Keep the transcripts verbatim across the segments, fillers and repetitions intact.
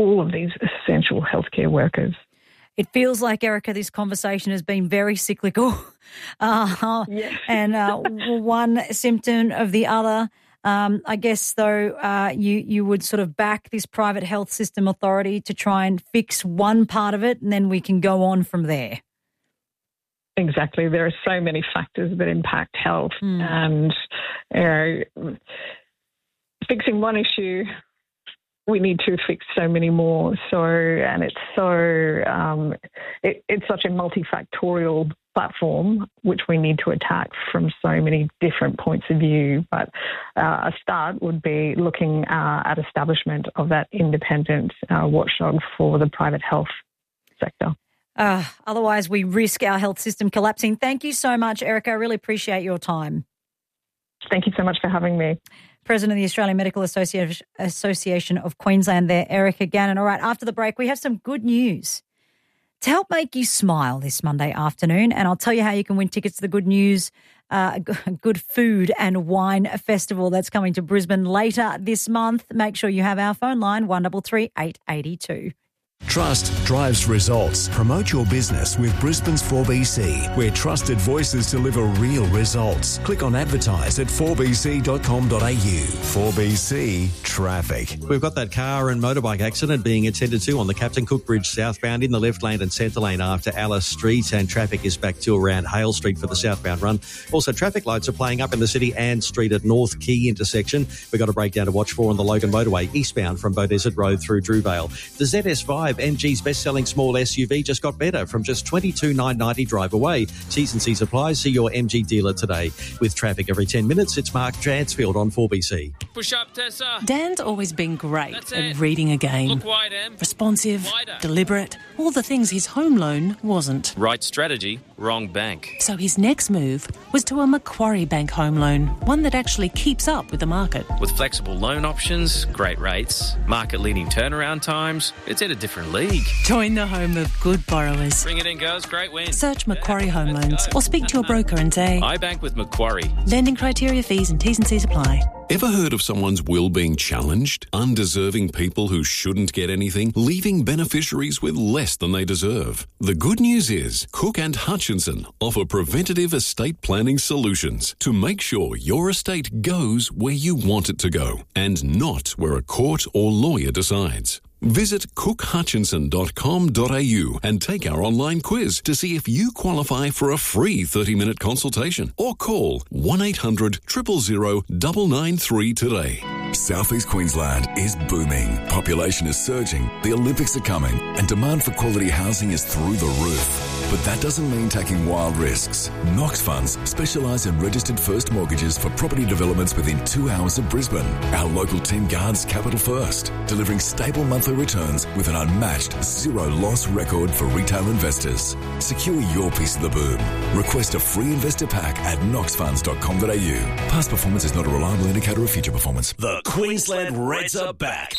all of these essential healthcare workers. It feels like, Erica, this conversation has been very cyclical uh, yes. and uh, one symptom of the other. Um, I guess, though, uh, you, you would sort of back this private health system authority to try and fix one part of it, and then we can go on from there. Exactly. There are so many factors that impact health, mm. and you know, fixing one issue, we need to fix so many more. So, and it's so um, it, it's such a multifactorial platform which we need to attack from so many different points of view. But uh, a start would be looking uh, at establishment of that independent uh, watchdog for the private health sector. Uh, otherwise, we risk our health system collapsing. Thank you so much, Erica. I really appreciate your time. Thank you so much for having me. President of the Australian Medical Associ- Association of Queensland there, Erica Gannon. All right, after the break, we have some good news to help make you smile this Monday afternoon, and I'll tell you how you can win tickets to the Good News, uh, Good Food and Wine Festival that's coming to Brisbane later this month. Make sure you have our phone line, one three three, eight eight two. Trust drives results. Promote your business with Brisbane's four B C, where trusted voices deliver real results. Click on advertise at four b c dot com dot a u. four B C Traffic. We've got that car and motorbike accident being attended to on the Captain Cook Bridge southbound in the left lane and centre lane after Alice Street, and traffic is back to around Hale Street for the southbound run. Also, traffic lights are playing up in the City Ann Street at North Quay intersection. We've got a breakdown to watch for on the Logan Motorway eastbound from Beaudesert Road through Drewvale. The Z S five, M G's best-selling small S U V, just got better from just twenty-two thousand nine hundred ninety drive away. T's and C's apply. See your M G dealer today. With traffic every ten minutes, it's Mark Dransfield on four B C. Push up, Tessa. Dan's always been great at reading a game. Look wide, Em. Responsive, Wider. deliberate, all the things his home loan wasn't. Right strategy, wrong bank. So his next move was to a Macquarie Bank home loan, one that actually keeps up with the market. With flexible loan options, great rates, market-leading turnaround times, it's in a different league. Join the home of good borrowers. Bring it in, girls. Great win. Search Macquarie Yeah, Home let's Loans go. or speak to your broker and say, I bank with Macquarie. lending criteria, fees and T's and C's apply. Ever heard of someone's will being challenged? Undeserving people who shouldn't get anything, leaving beneficiaries with less than they deserve. The good news is Cook and Hutchinson offer preventative estate planning solutions to make sure your estate goes where you want it to go and not where a court or lawyer decides. Visit cook hutchinson dot com dot a u and take our online quiz to see if you qualify for a free thirty-minute consultation, or call one eight hundred, zero zero zero, nine nine three today. Southeast Queensland is booming. Population is surging, the Olympics are coming, and demand for quality housing is through the roof. But that doesn't mean taking wild risks. Knox Funds specialise in registered first mortgages for property developments within two hours of Brisbane. Our local team guards capital first, delivering stable monthly returns with an unmatched zero loss record for retail investors. Secure your piece of the boom. Request a free investor pack at knox funds dot com dot a u. Past performance is not a reliable indicator of future performance. The Queensland Reds are back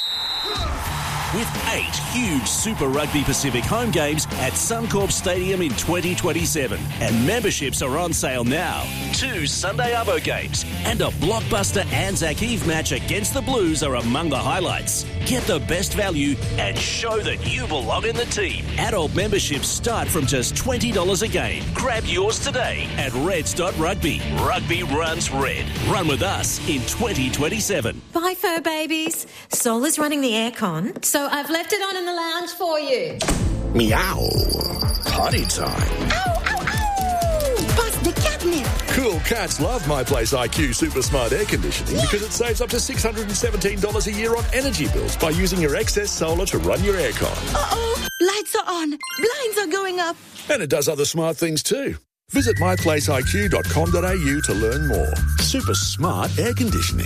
with eight huge Super Rugby Pacific home games at Suncorp Stadium in twenty twenty-seven. And memberships are on sale now. Two Sunday Arvo games and a blockbuster Anzac Eve match against the Blues are among the highlights. Get the best value and show that you belong in the team. Adult memberships start from just twenty dollars a game. Grab yours today at reds dot rugby. Rugby runs red. Run with us in twenty twenty-seven. Bye, fur babies. Sol is running the aircon, so I've left it on in the lounge for you. Meow. Potty time. Ow, ow, ow! Bust the catnip. Cool cats love My Place I Q Super Smart Air Conditioning because it saves up to six hundred seventeen dollars a year on energy bills by using your excess solar to run your aircon. Uh-oh, lights are on, blinds are going up. And it does other smart things too. Visit my place I Q dot com dot a u to learn more. Super Smart Air Conditioning.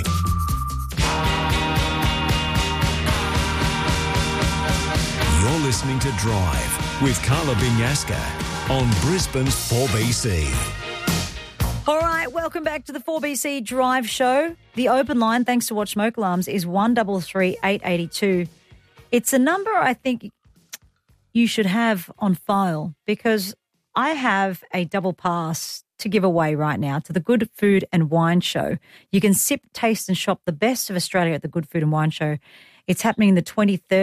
You're listening to Drive with Carla Binyaska on Brisbane's four B C. All right, welcome back to the four B C Drive Show. The open line, thanks to Watch Smoke Alarms, is one three three, eight eight two. It's a number I think you should have on file because I have a double pass to give away right now to the Good Food and Wine Show. You can sip, taste and shop the best of Australia at the Good Food and Wine Show. It's happening the twenty-third